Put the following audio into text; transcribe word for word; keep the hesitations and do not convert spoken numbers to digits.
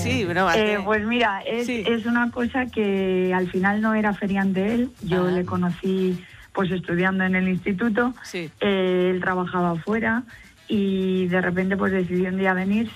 sí, broma. Eh, pues mira, es, sí. es una cosa que al final no era feriante él. Yo ah. le conocí pues estudiando en el instituto. Sí. Eh, él trabajaba afuera y de repente pues decidió un día venirse